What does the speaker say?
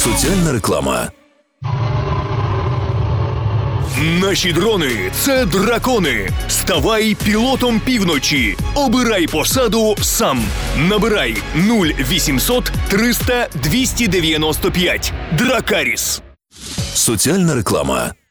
Соціальна реклама. Наші дрони – це дракони. Ставай пілотом півночі. Обирай посаду сам. Набирай 0800 300 295. Дракаріс. Соціальна реклама.